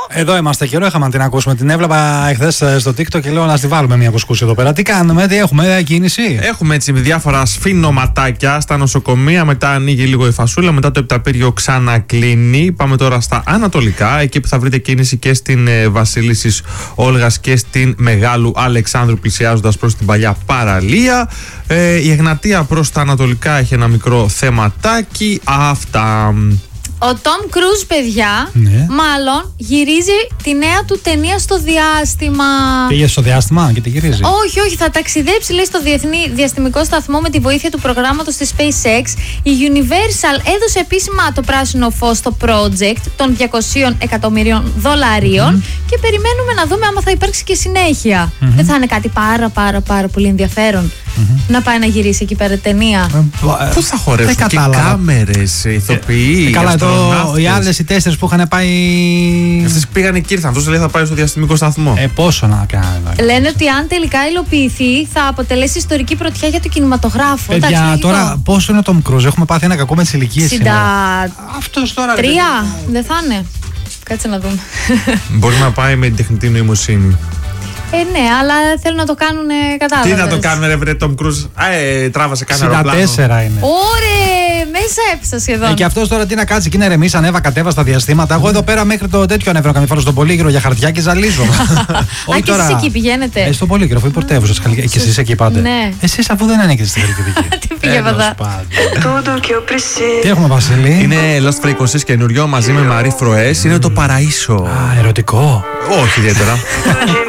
Εδώ είμαστε, καιρό είχαμε να την ακούσουμε. Την έβλεπα εχθές στο TikTok και λέω να τη βάλουμε μια κουσκούση εδώ πέρα. Τι κάνουμε, τι έχουμε, κίνηση? Έχουμε έτσι διάφορα σφινοματάκια στα νοσοκομεία. Μετά ανοίγει λίγο η φασούλα. Μετά το επταπύριο ξανακλίνει. Πάμε τώρα στα ανατολικά. Εκεί που θα βρείτε κίνηση και στην Βασίλισσης Όλγας και στην Μεγάλου Αλεξάνδρου, πλησιάζοντας προς την παλιά παραλία. Η Εγνατία προς τα ανατολικά έχει ένα μικρό θεματάκι. Αυτά. Ο Τόμ Κρούζ, παιδιά, μάλλον γυρίζει τη νέα του ταινία στο διάστημα. Πήγε στο διάστημα και τη γυρίζει? Όχι, θα ταξιδέψει, λέει, στο Διεθνή Διαστημικό Σταθμό με τη βοήθεια του προγράμματος της SpaceX. Η Universal έδωσε επίσημα το πράσινο φως στο project των $200 εκατομμυρίων και περιμένουμε να δούμε άμα θα υπάρξει και συνέχεια. Δεν θα είναι κάτι πάρα πολύ ενδιαφέρον να πάει να γυρίσει εκεί πέρα ταινία? Πού θα χωρέσουν και κάμερες, ηθοποιοί? Καλά, οι άλλες οι 4 που είχαν πάει. Αυτές πήγανε και ήρθαν. Αυτός λέει θα πάει στο διαστημικό σταθμό. Πόσο να κάνει? Λένε ότι αν τελικά υλοποιηθεί θα αποτελέσει ιστορική πρωτιά για το κινηματογράφο. Παιδιά, τώρα πόσο είναι ο Τόμ Κρούζ? Έχουμε πάθει ένα κακό με τις ηλικίες σήμερα. Αυτός τώρα 3 δεν θα είναι? Κάτσε να δούμε. Μπορεί να πάει με την τεχνητή νοημοσύνη. Ναι, αλλά θέλουν να το κάνουν κατάλαβες. Τι να το κάνουν, ρε Τόμ Κρούζ? Τράβασε κανένα αεροπλάνο. 64 είναι. Ωραία, μέσα έψα σχεδόν. Και αυτός τώρα τι να κάτσει και να ρεμίσει, κατέβα στα διαστήματα. Εγώ εδώ πέρα μέχρι το τέτοιο ανέβαινα καμιά φορά στον Πολύγυρο για χαρτιά και ζαλίζω. Όχι τώρα. Εσείς εκεί πηγαίνετε? Στον Πολύγυρο, αφού η πρωτεύουσα. Και εσείς εκεί πάτε? Ναι. Εσείς αφού δεν ανήκετε στη Χαλκιδική. Τι πήγε πατά? Τι έχουμε, Βασίλη? Είναι Lost Frequencies καινούριο μαζί με Marie Froes. Είναι το Παραΐσο. Ερωτικό. Όχι ιδιαίτερα.